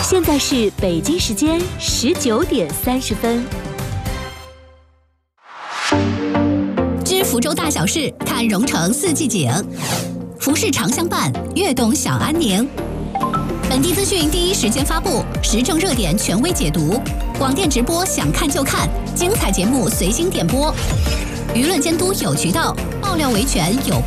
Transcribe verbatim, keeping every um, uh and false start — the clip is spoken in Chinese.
现在是北京时间十九点三十分。 知福州大小事，看蓉城四季景。服饰常相伴，悦动享安宁。本地资讯第一时间发布，时政热点权威解读。广电直播，想看就看，精彩节目随心点播。舆论监督有渠道，爆料维权有。